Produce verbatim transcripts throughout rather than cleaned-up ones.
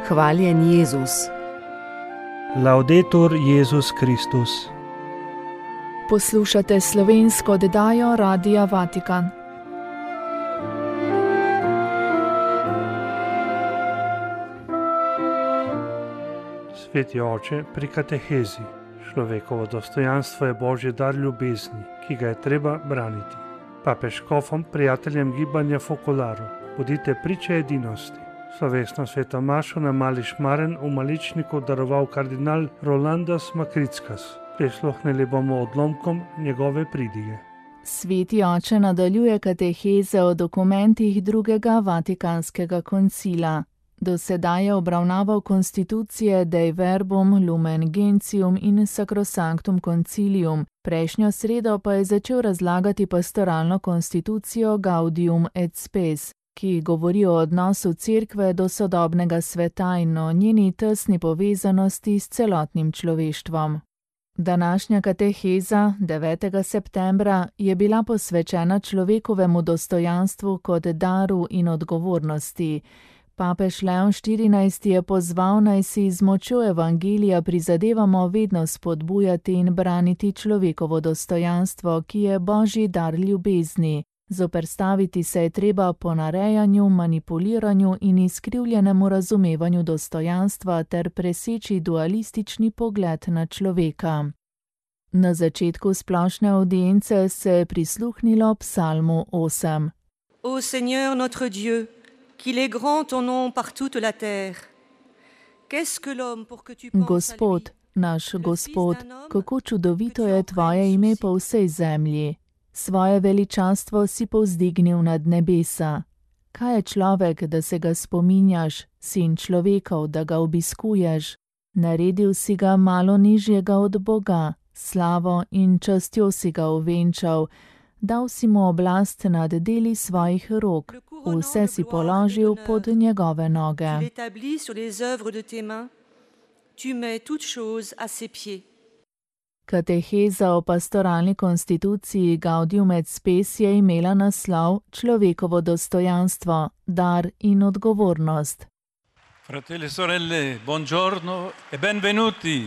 Hvaljen Jezus. Laudetur Jezus Kristus. Poslušate slovensko oddajo Radia Vatikan. Sveti oče, pri katehezi. Človekovo dostojanstvo je božji dar ljubezni, ki ga je treba braniti. Papež škofom, prijateljem gibanja Fokolaru, bodite priče edinosti. Slovesno sveto mašo na Mali Šmaren v Maličniku daroval kardinal Rolandas Makrickas. Prisluhnili bomo odlomkom njegove pridige. Sveti oče nadaljuje kateheze o dokumentih drugega Vatikanskega koncila. Do sedaj je obravnaval konstitucije Dei Verbum, Lumen Gentium in Sacrosanctum Concilium, prejšnjo sredo pa je začel razlagati pastoralno konstitucijo Gaudium et Spes, ki govori o odnosu cerkve do sodobnega sveta in o njeni tesni povezanosti s celotnim človeštvom. Današnja kateheza, devetega septembra, je bila posvečena človekovemu dostojanstvu kot daru in odgovornosti. Papež Leon štirinajsti je pozval, naj si z močjo evangelija prizadevamo vedno spodbujati in braniti človekovo dostojanstvo, ki je božji dar ljubezni. Zoperstaviti se je treba ponarejanju, manipuliranju in izkrivljenemu razumevanju dostojanstva ter preseči dualistični pogled na človeka. Na začetku splošne avdience se je prisluhnilo psalmu osem. Ô Seigneur notre Dieu, qu'il est grand ton nom par toute la terre. Qu'est-ce que l'homme pour que tu penses à lui? Gospod, naš Gospod, kako čudovito je tvoje ime po vsej zemlji. Svoje veličanstvo si povzdignil nad nebesa. Kaj je človek, da se ga spominjaš, sin človekov, da ga obiskuješ? Naredil si ga malo nižjega od Boga, slavo in častjo si ga ovenčal, dal si mu oblast nad deli svojih rok, vse si položil pod njegove noge. Kateheza o pastoralni konstituciji Gaudium et Spes je imela naslov Človekovo dostojanstvo, dar in odgovornost. Fratelli e sorelle, buongiorno e benvenuti.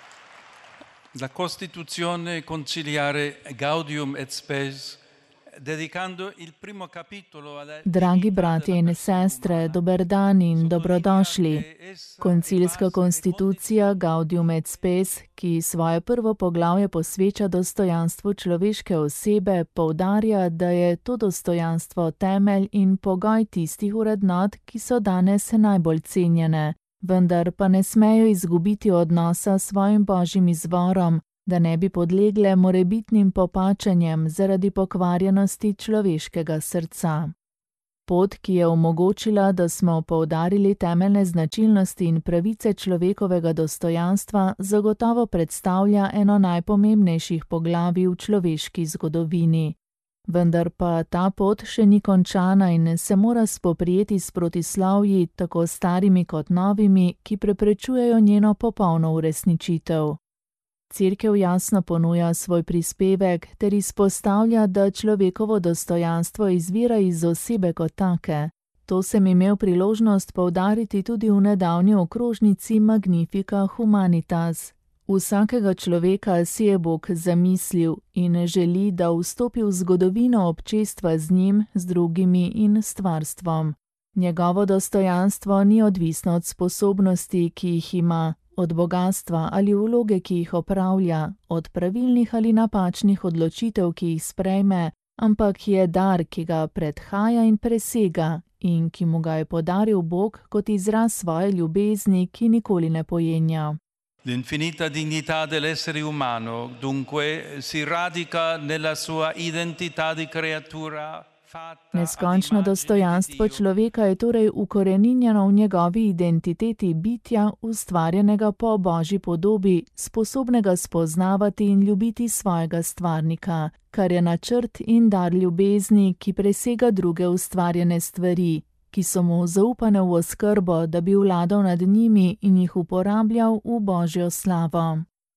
La Costituzione conciliare Gaudium et Spes, dedicando il primo capitolo alla... Dragi bratje in sestre, dober dan in dobrodošli. Koncilska konstitucija Gaudium et Spes, ki svoje prvo poglavje posveča dostojanstvu človeške osebe, poudarja, da je to dostojanstvo temelj in pogoj tistih vrednot, ki so danes najbolj cenjene, vendar pa ne smejo izgubiti odnosa s svojim božjim izvorom, da ne bi podlegle morebitnim popačenjem zaradi pokvarjenosti človeškega srca. Pot, ki je omogočila, da smo poudarili temeljne značilnosti in pravice človekovega dostojanstva, zagotovo predstavlja eno najpomembnejših poglavij v človeški zgodovini. Vendar pa ta pot še ni končana in se mora spoprijeti s protislovji, tako starimi kot novimi, ki preprečujejo njeno popolno uresničitev. Cerkev jasno ponuja svoj prispevek ter izpostavlja, da človekovo dostojanstvo izvira iz osebe kot take. To sem imel priložnost poudariti tudi v nedavni okrožnici Magnifica Humanitas. Vsakega človeka si je Bog zamislil in želi, da vstopi v zgodovino občestva z njim, z drugimi in stvarstvom. Njegovo dostojanstvo ni odvisno od sposobnosti, ki jih ima, od bogatstva ali vloge, ki jih opravlja, od pravilnih ali napačnih odločitev, ki jih sprejme, ampak je dar, ki ga predhaja in presega in ki mu ga je podaril Bog kot izraz svoje ljubezni, ki nikoli ne pojenja. L'infinita dignità dell'essere umano, dunque, si radica nella sua identità di creatura. Neskončno dostojanstvo človeka je torej ukoreninjeno v njegovi identiteti bitja, ustvarjenega po božji podobi, sposobnega spoznavati in ljubiti svojega stvarnika, kar je načrt in dar ljubezni, ki presega druge ustvarjene stvari, ki so mu zaupane v oskrbo, da bi vladal nad njimi in jih uporabljal v božjo slavo.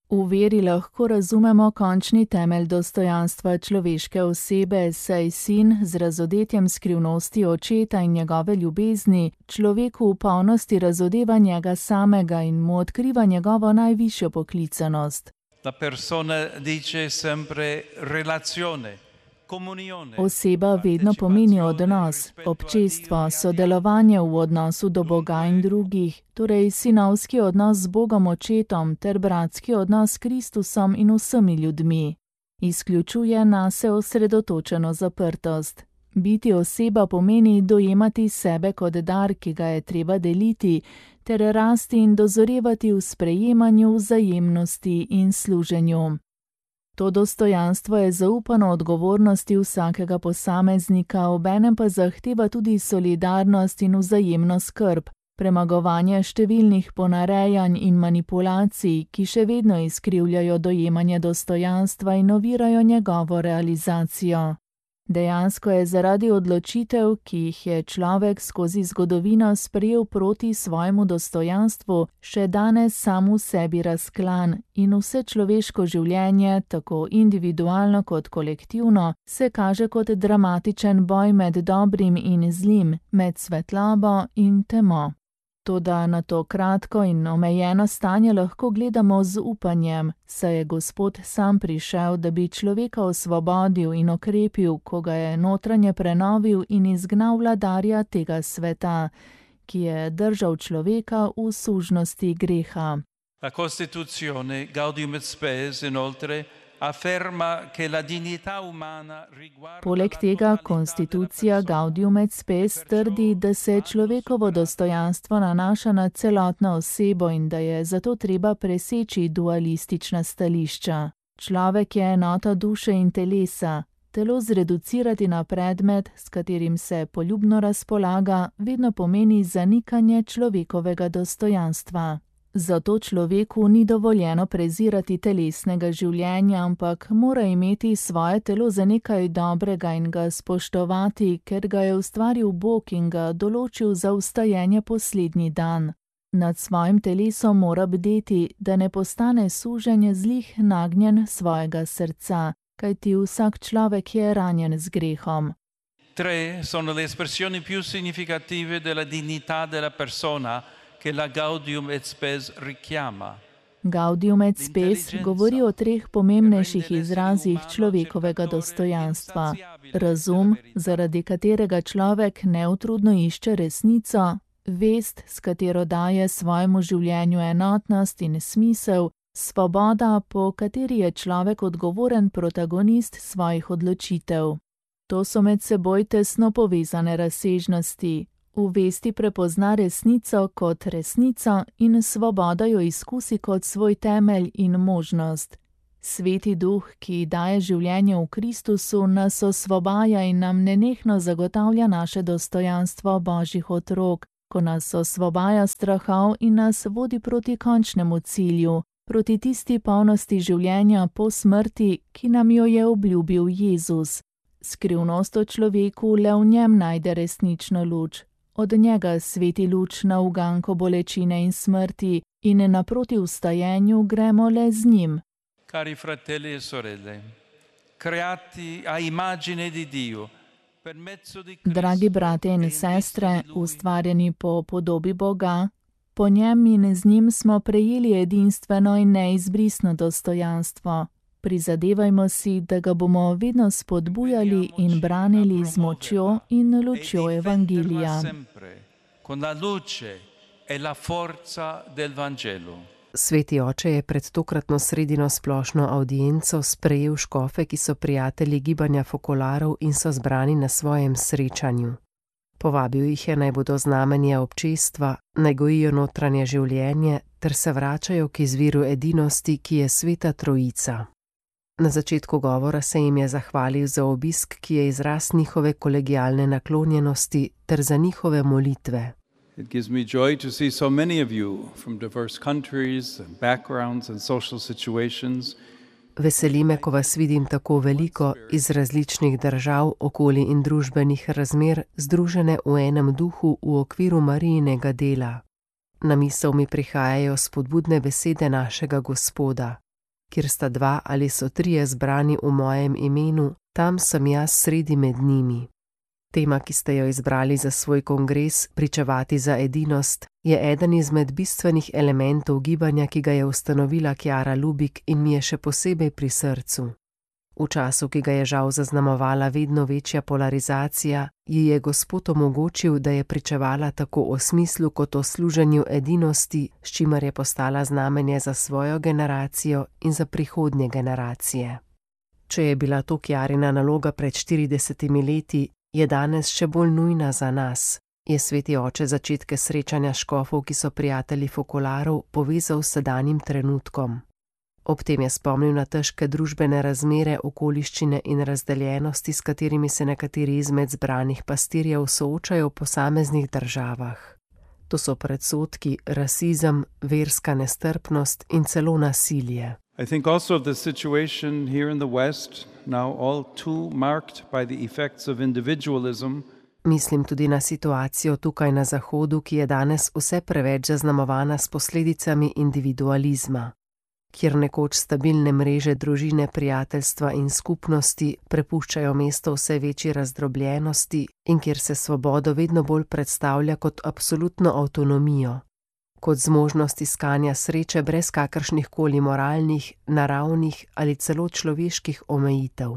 V veri lahko razumemo končni temelj dostojanstva človeške osebe, saj sin z razodetjem skrivnosti očeta in njegove ljubezni človeku v polnosti razodeva njega samega in mu odkriva njegovo najvišjo poklicanost. La persona dice sempre relazione. Oseba vedno pomeni odnos, občestvo, sodelovanje v odnosu do Boga in drugih, torej sinovski odnos z Bogom očetom ter bratski odnos s Kristusom in vsemi ljudmi. Izključuje nase osredotočeno zaprtost. Biti oseba pomeni dojemati sebe kot dar, ki ga je treba deliti, ter rasti in dozorevati v sprejemanju, vzajemnosti in služenju. To dostojanstvo je zaupano odgovornosti vsakega posameznika, obenem pa zahteva tudi solidarnost in vzajemno skrb, premagovanje številnih ponarejanj in manipulacij, ki še vedno izkrivljajo dojemanje dostojanstva in ovirajo njegovo realizacijo. Dejansko je zaradi odločitev, ki jih je človek skozi zgodovino sprejel proti svojemu dostojanstvu, še danes sam v sebi razklan in vse človeško življenje, tako individualno kot kolektivno, se kaže kot dramatičen boj med dobrim in zlim, med svetlobo in temo. Toda na to kratko in omejeno stanje lahko gledamo z upanjem, saj je Gospod sam prišel, da bi človeka osvobodil in okrepil, ko ga je notranje prenovil in izgnal vladarja tega sveta, ki je držal človeka v sužnosti greha. La Costituzione Gaudium et Spes inoltre afferma che la dignità umana riguarda. Poleg tega konstitucija Gaudium et Spes trdi, da se človekovo dostojanstvo nanaša na celotno osebo in da je zato treba preseči dualistična stališča. Človek je enota duše in telesa. Telo zreducirati na predmet, s katerim se poljubno razpolaga, vedno pomeni zanikanje človekovega dostojanstva. Zato človeku ni dovoljeno prezirati telesnega življenja, ampak mora imeti svoje telo za nekaj dobrega in ga spoštovati, ker ga je ustvaril Bog in ga določil za vstajenje poslednji dan. Nad svojim telesom mora bdeti, da ne postane suženje zlih nagnjen svojega srca, kajti vsak človek je ranjen z grehom. Tre sono le espressioni più significative della dignità della persona che la Gaudium et Spes richiama. Gaudium et Spes govori o treh pomembnejših izrazih človekovega dostojanstva. Razum, zaradi katerega človek neutrudno išče resnico, vest, s katero daje svojemu življenju enotnost in smisel, svoboda, po kateri je človek odgovoren protagonist svojih odločitev. To so med seboj tesno povezane razsežnosti. V vesti prepozna resnico kot resnico in svoboda jo izkusi kot svoj temelj in možnost. Sveti duh, ki daje življenje v Kristusu, nas osvobaja in nam nenehno zagotavlja naše dostojanstvo Božjih otrok, ko nas osvobaja strahov in nas vodi proti končnemu cilju, proti tisti polnosti življenja po smrti, ki nam jo je obljubil Jezus. Skrivnost o človeku le v njem najde resnično luč. Od njega sveti luč na uganko bolečine in smrti in naproti vstajenju gremo le z njim. Cari fratelli e sorelle, creati a immagine di Dio, per mezzo di Cristo. Dragi brate in sestre, ustvarjeni po podobi Boga, po njem in z njim smo prejeli edinstveno in neizbrisno dostojanstvo. Prizadevajmo si, da ga bomo vedno spodbujali in branili z močjo in lučjo Evangelija. Sveti oče je pred tokratno sredino splošno avdienco sprejel škofe, ki so prijatelji gibanja fokolarov in so zbrani na svojem srečanju. Povabil jih je, naj bodo znamenje občestva, naj gojijo notranje življenje ter se vračajo k izviru edinosti, ki je Sveta Trojica. Na začetku govora se jim je zahvalil za obisk, ki je izraz njihove kolegialne naklonjenosti ter za njihove molitve. It gives me joy to see so many of you from diverse countries and backgrounds and social situations. Veseli me, ko vas vidim tako veliko iz različnih držav, okolij in družbenih razmer, združene v enem duhu v okviru Marijinega dela. Na misel mi prihajajo spodbudne besede našega Gospoda. kjer sta dva ali so trije zbrani v mojem imenu, tam sem jaz sredi med njimi. Tema, ki ste jo izbrali za svoj kongres, pričevati za edinost, je eden izmed bistvenih elementov gibanja, ki ga je ustanovila Chiara Lubich in mi je še posebej pri srcu. V času, ki ga je žal zaznamovala vedno večja polarizacija, ji je Gospod omogočil, da je pričevala tako o smislu kot o služenju edinosti, s čimer je postala znamenje za svojo generacijo in za prihodnje generacije. Če je bila to Chiarina naloga pred štiridesetimi leti, je danes še bolj nujna za nas, je sveti oče začetke srečanja škofov, ki so prijatelji fokolarov, povezal s sedanjim trenutkom. Ob tem je spomnil na težke družbene razmere, okoliščine in razdeljenosti, s katerimi se nekateri izmed zbranih pastirjev soočajo v posameznih državah. To so predsodki, rasizem, verska nestrpnost in celo nasilje. I think also of the situation here in the West, now all too marked by the effects of individualism. Mislim tudi na situacijo tukaj na Zahodu, ki je danes vse preveč zaznamovana s posledicami individualizma, kjer nekoč stabilne mreže družine, prijateljstva in skupnosti prepuščajo mesto vse večji razdrobljenosti in kjer se svobodo vedno bolj predstavlja kot absolutno avtonomijo, kot zmožnost iskanja sreče brez kakršnih koli moralnih, naravnih ali celo človeških omejitev.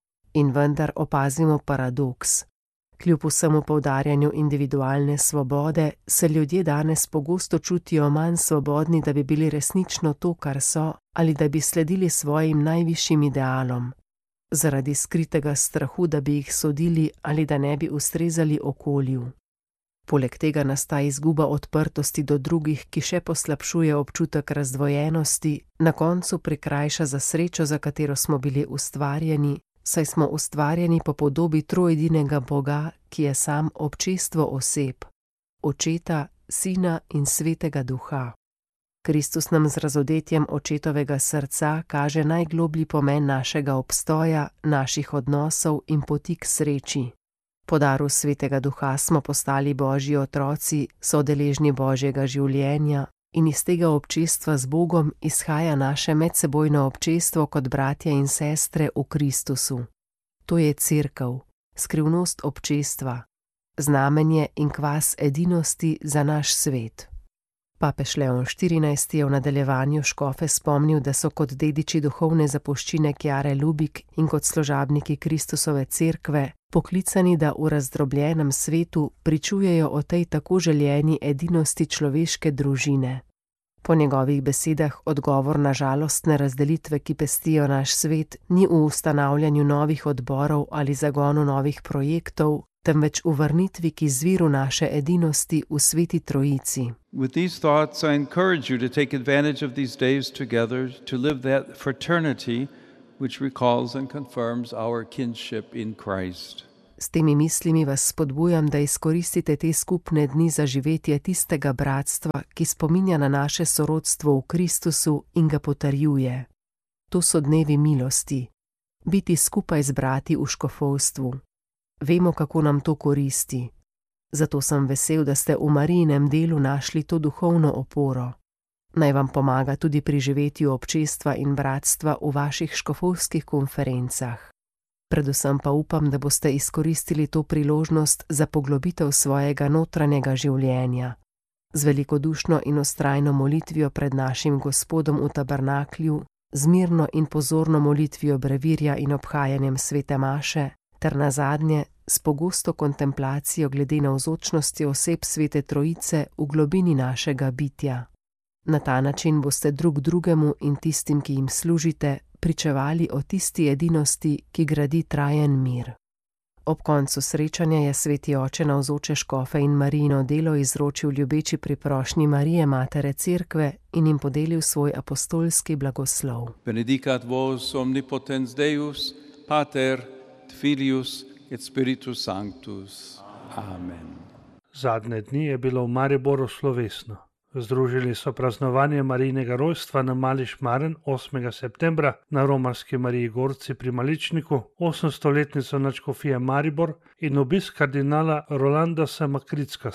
In vendar opazimo paradoks. Kljub vsemu poudarjanju individualne svobode, se ljudje danes pogosto čutijo manj svobodni, da bi bili resnično to, kar so, ali da bi sledili svojim najvišjim idealom, zaradi skritega strahu, da bi jih sodili ali da ne bi ustrezali okolju. Poleg tega nastaja izguba odprtosti do drugih, ki še poslabšuje občutek razdvojenosti, na koncu prikrajša za srečo, za katero smo bili ustvarjeni, saj smo ustvarjeni po podobi troedinega Boga, ki je sam občestvo oseb, Očeta, Sina in Svetega Duha. Kristus nam z razodetjem očetovega srca kaže najgloblji pomen našega obstoja, naših odnosov in poti k sreči. Po daru Svetega Duha smo postali Božji otroci, sodeležni Božjega življenja in iz tega občestva z Bogom izhaja naše medsebojno občestvo kot bratje in sestre v Kristusu. To je cerkev, skrivnost občestva, znamenje in kvas edinosti za naš svet. Papež Leon štirinajsti je v nadaljevanju škofe spomnil, da so kot dediči duhovne zapuščine Chiare Lubich in kot služabniki Kristusove cerkve poklicani, da v razdrobljenem svetu pričujejo o tej tako željeni edinosti človeške družine. Po njegovih besedah odgovor na žalostne razdelitve, ki pestijo naš svet, ni v ustanavljanju novih odborov ali zagonu novih projektov, temveč v vrnitvi k izviru naše edinosti v Sveti Trojici. With these thoughts, I encourage you to take advantage of these days together to live that fraternity which recalls and confirms our kinship in Christ. S temi mislimi vas spodbujam, da izkoristite te skupne dni za živetje tistega bratstva, ki spominja na naše sorodstvo v Kristusu in ga potrjuje. To so dnevi milosti. Biti skupaj z brati v škofovstvu. Vemo, kako nam to koristi. Zato sem vesel, da ste v Marijinem delu našli to duhovno oporo. Naj vam pomaga tudi pri živetju občestva in bratstva v vaših škofovskih konferencah. Predvsem pa upam, da boste izkoristili to priložnost za poglobitev svojega notranjega življenja. Z velikodušno in vztrajno molitvijo pred našim Gospodom v tabernaklju, z mirno in pozorno molitvijo brevirja in obhajanjem svete maše, ter nazadnje s pogosto kontemplacijo glede navzočnosti oseb Svete Trojice v globini našega bitja. Na ta način boste drug drugemu in tistim, ki jim služite, pričevali o tisti edinosti, ki gradi trajen mir. Ob koncu srečanja je sveti oče navzoče škofe in Marijino delo izročil ljubeči priprošnji Marije Matere Cerkve in jim podelil svoj apostolski blagoslov. Benedicat vos omnipotens Deus, Pater, Filius et Spiritus Sanctus. Amen. Zadnje dni je bilo v Mariboru slovesno. Združili so praznovanje Marijinega rojstva na Mali Šmaren osmega septembra na romarski Mariji Gorci pri Maličniku, osemstoletnico nadškofije Maribor in obisk kardinala Rolanda Makricskasa.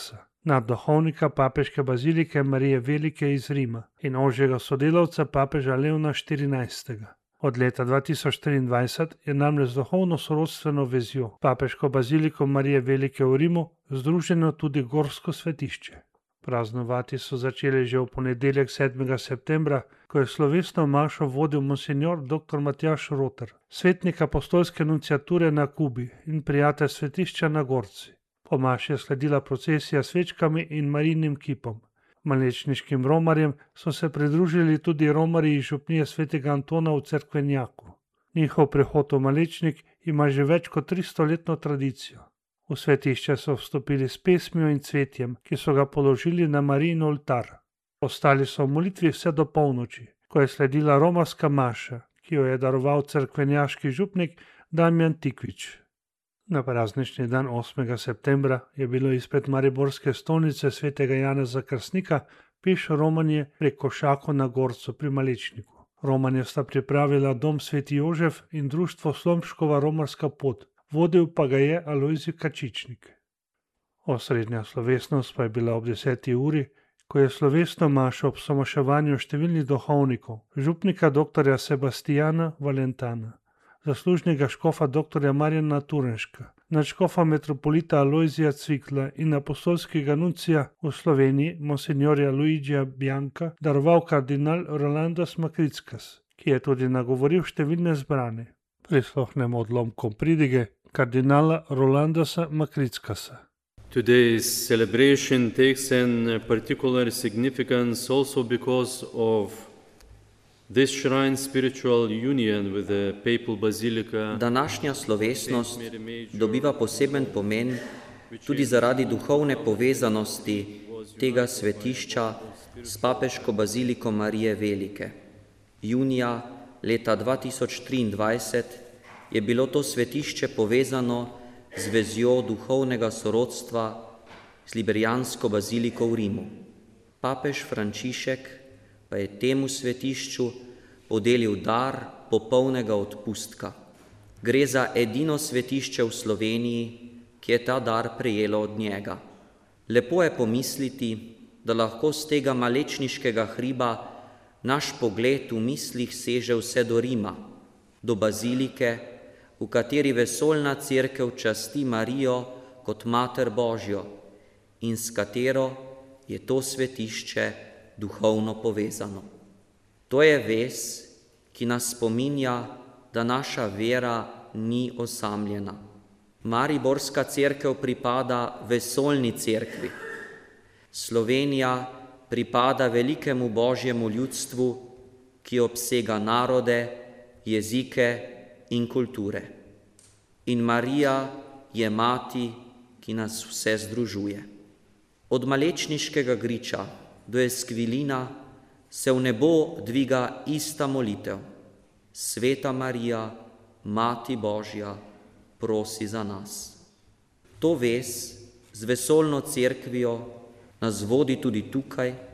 nadduhovnika papeške bazilike Marije Velike iz Rima in ožjega sodelavca papeža Leona štirinajstega. Od leta dva tisoč triindvajset je namreč z duhovno sorodstveno vezjo papeško baziliko Marije Velike v Rimu združeno tudi gorsko svetišče. Praznovati so začeli že v ponedeljek sedmega septembra, ko je slovesno mašo vodil monsignor dr. Matjaž Roter, svetnik apostolske nunciature na Kubi in prijatelj svetišča na Gorci. Po maši je sledila procesija s svečkami in marijnim kipom. Malečniškim romarjem so se pridružili tudi romarji iz župnije svetega Antona v Cerkvenjaku. Njihov prihod v Malečnik ima že več kot tristoletno tradicijo. V svetišče so vstopili s pesmijo in cvetjem, ki so ga položili na Marijin oltar. Ostali so v molitvi vse do polnoči, ko je sledila romarska maša, ki jo je daroval cerkvenjaški župnik Damjan Tikvič. Na praznični dan osmega septembra je bilo izpred mariborske stolnice svetega Janeza Krstnika peš romanje prek Košako na Gorcu pri Malečniku. Romanje sta pripravila dom Sveti Jožef in društvo Slomškova romarska pot, vodil pa ga je Alojzij Kačičnik. Osrednja slovesnost pa je bila ob deseti uri, ko je slovesno mašo ob somaševanju številnih duhovnikov, župnika dr. Sebastijana Valentana, zaslužnega škofa dr. Marjana Turenška, nadškofa metropolita Alojzija Cvikla in apostolskega nuncija v Sloveniji monsignorja Luigija Bianca daroval kardinal Rolandas Makrickas, ki je tudi nagovoril številne zbrane. Prisluhnemo odlomkom pridige kardinala Rolandasa Makrickasa. Today's celebration takes an particular significance also because of this shrine spiritual union with the papal basilica. Današnja slovesnost dobiva poseben pomen tudi zaradi duhovne povezanosti tega svetišča s papeško baziliko Marije Velike. Junija leta dva tisoč triindvajset je bilo to svetišče povezano z vezjo duhovnega sorodstva z liberijansko baziliko v Rimu. Papež Frančišek pa je temu svetišču podelil dar popolnega odpustka. Gre za edino svetišče v Sloveniji, ki je ta dar prejelo od njega. Lepo je pomisliti, da lahko z tega malečniškega hriba naš pogled v mislih seže vse do Rima, do bazilike, v kateri vesoljna cerkev časti Marijo kot Mater Božjo in s katero je to svetišče duhovno povezano. To je vez, ki nas spominja, da naša vera ni osamljena. Mariborska cerkev pripada vesoljni cerkvi. Slovenija pripada velikemu Božjemu ljudstvu, ki obsega narode, jezike in kulture. In Marija je mati, ki nas vse združuje. Od Malečniškega griča do Eskvilina se v nebo dviga ista molitev. Sveta Marija, Mati Božja, prosi za nas. To vez z vesoljno cerkvijo nas vodi tudi tukaj,